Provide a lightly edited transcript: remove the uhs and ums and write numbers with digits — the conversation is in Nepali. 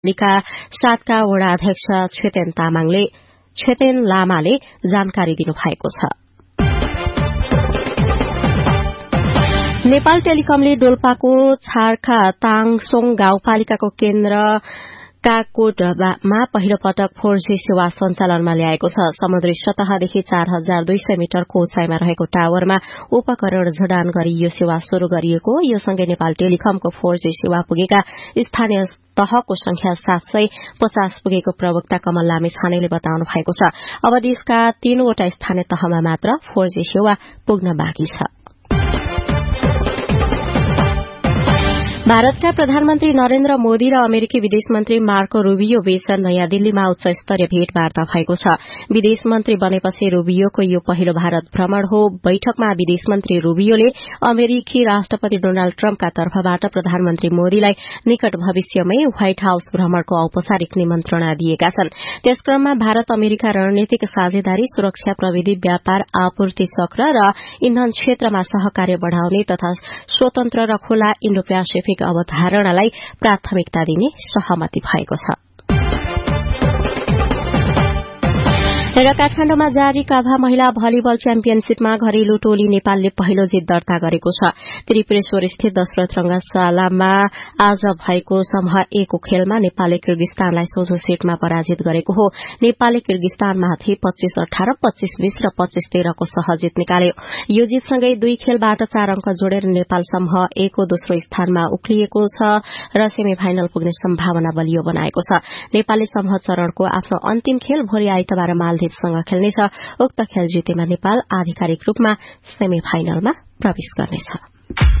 पालिका 7 का वडा अध्यक्ष छेतेन लामाले जानकारी दिनुभएको छ। नेपाल टेलिकमले डोल्पाको छार्खा ताङसोङ गाउँपालिकाको केन्द्र काकोटमा पहिलो पटक 4G सेवा सञ्चालनमा ल्याएको छ। समुद्री सतहदेखि 4200 मिटरको उचाइमा रहेको टावरमा उपकरण जडान गरी यो सेवा शुरू गरिएको। यो सँगै नेपाल टेलिकमको 4G सेवा पुगेका स्थानीय तहको संख्या 750 पुगेको प्रवक्ता कमल लामिछानेले बताउनु भएको छ। अब देशका 3वटा स्थानीय तहमा मात्र 4G सेवा पुग्न बाँकी छ। भारतका प्रधानमन्त्री नरेन्द्र मोदी र अमेरिकी विदेश मन्त्री मार्को रूबियो बीच नयाँ दिल्लीमा उच्च स्तरीय भेटवार्ता भएको छ। विदेश मन्त्री बनेपछि रूबियोको यो पहिलो भारत भ्रमण हो। बैठकमा विदेश मन्त्री रूबियोले अमेरिकी राष्ट्रपति डोनाल्ड ट्रम्पका तर्फबाट प्रधानमन्त्री मोदीलाई निकट भविष्यमै व्हाइट हाउस भ्रमणको औपचारिक निमन्त्रणा दिएका छन्। त्यसक्रममा भारत अमेरिका रणनीतिक साझेदारी, सुरक्षा प्रविधि, व्यापार, आपूर्ति चक्र र इन्धन क्षेत्रमा सहकार्य बढ़ाउने तथा स्वतन्त्र र खुला इन्डो पेसिफिक अवधारणालाई प्राथमिकता दिने सहमति भएको छ। र काठमाण्डुमा जारी काभा महिला भलिबल च्याम्पियनशीपमा घरेलु टोली नेपालले पहिलो जित दर्ता गरेको छ। त्रिपुरेश्वर स्थित दशरथ रंगशालामा आज भएको समूह A को खेलमा नेपालले किर्गिस्तानलाई सोझो सेटमा पराजित गरेको हो। नेपालले किर्गिस्तानमाथि 25-18, 25-20 र 25-13 को सहज जित निकाल्यो। यो जितसँगै 2 खेलबाट 4 अंक जोडेर नेपाल समूह A को दोस्रो स्थानमा उक्लिएको छ र सेमी फाइनल पुग्ने सम्भावना बलियो बनाएको छ। नेपालले समूह चरणको आफ्नो अन्तिम खेल भोलि आइतबार मालदिवसँग खेल्नेछ। उक्त खेल जितेमा नेपाल आधिकारिक रूपमा सेमी फाइनलमा प्रवेश गर्नेछ।